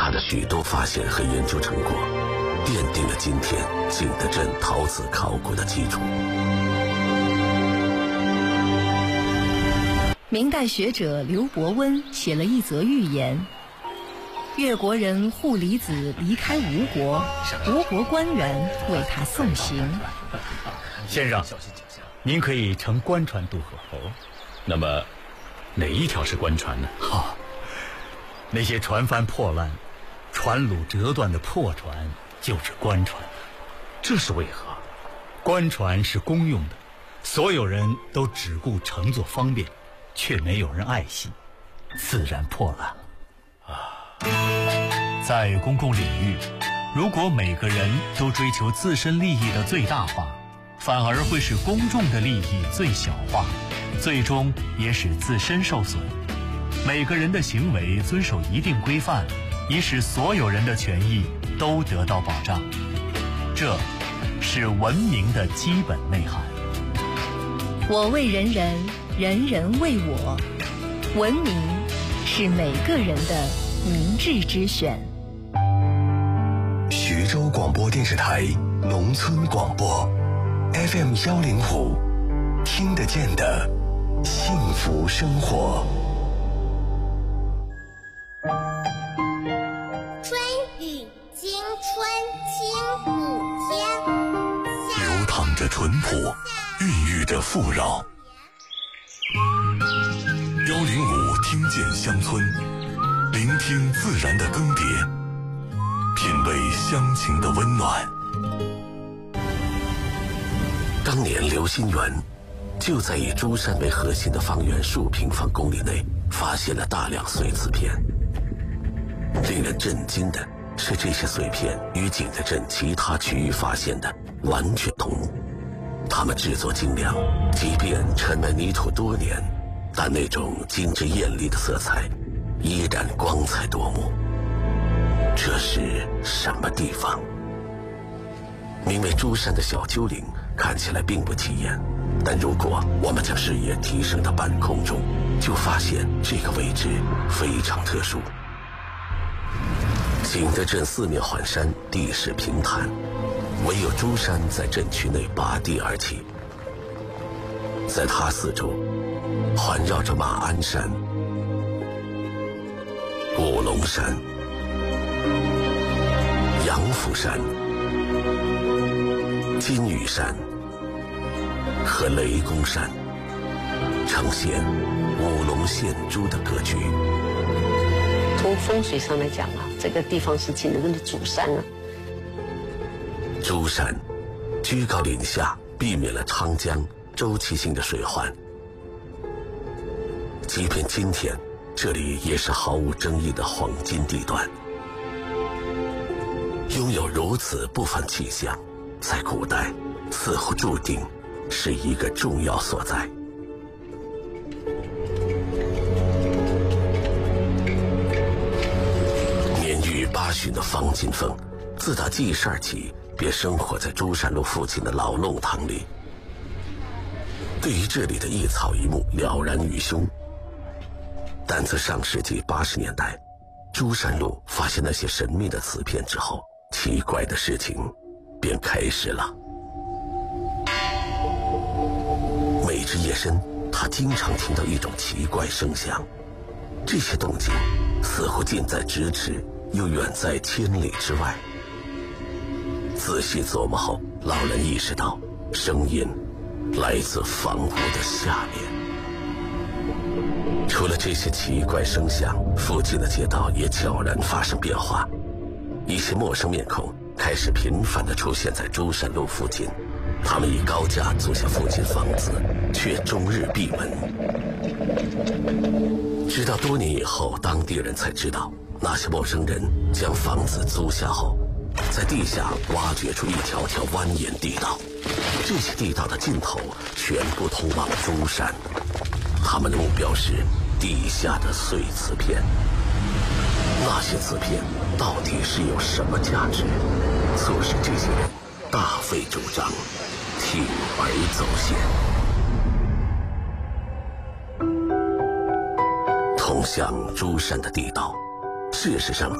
他的许多发现和研究成果，奠定了今天景德镇陶瓷考古的基础。 明代学者刘伯温写了一则寓言：越国人护离子离开吴国，吴国官员为他送行。 先生，您可以乘官船渡河。 那么哪一条是官船呢？ 那些船帆破烂、船橹折断的破船就是官船。 这是为何？ 官船是公用的，所有人都只顾乘坐方便，却没有人爱惜，自然破烂了。 在公共领域，如果每个人都追求自身利益的最大化，反而会使公众的利益最小化，最终也使自身受损。每个人的行为遵守一定规范，以使所有人的权益都得到保障。这是文明的基本内涵。 我为人人，人人为我。文明是每个人的明智之选。 徐州广播电视台农村广播 FM105，听得见的幸福生活。 春雨惊春清谷天， 流淌着淳朴，孕育着富饶。105听见乡村，聆听自然的更迭，品味乡情的温暖。当年刘心元就在以珠山为核心的方圆数平方公里内发现了大量碎瓷片。令人震惊的是，这些碎片与景德镇其他区域发现的完全同步。它们制作精良，即便沉埋泥土多年，但那种精致艳丽的色彩依然光彩夺目。这是什么地方？名为珠山的小丘陵看起来并不起眼，但如果我们将视野提升到半空中，就发现这个位置非常特殊。景德镇四面环山，地势平坦，唯有珠山在镇区内拔地而起。在它四周环绕着马鞍山、五龙山、杨府山、金羽山和雷公山，呈现五龙献珠的格局。 从风水上来讲啊，这个地方是景德镇的主山啊。 珠山居高临下，避免了长江周期性的水患。即便今天，这里也是毫无争议的黄金地段。拥有如此不凡气象，在古代似乎注定是一个重要所在。年逾80旬的方金凤，自打记事起便生活在珠山路附近的老弄堂里。对于这里的一草一木了然于胸，但自上世纪80年代珠山路发现那些神秘的瓷片之后，奇怪的事情便开始了。每至夜深，他经常听到一种奇怪声响，这些动静似乎近在咫尺，又远在千里之外。仔细琢磨后，老人意识到声音来自房屋的下面。除了这些奇怪声响，附近的街道也悄然发生变化，一些陌生面孔开始频繁地出现在珠山路附近。他们以高价租下附近房子，却终日闭门。直到多年以后，当地人才知道，那些陌生人将房子租下后，在地下挖掘出一条条蜿蜒地道，这些地道的尽头全部通往珠山。他们的目标是地下的碎瓷片。那些瓷片到底是有什么价值，促使这些人大费周章，铤而走险。通向珠山的地道，事实上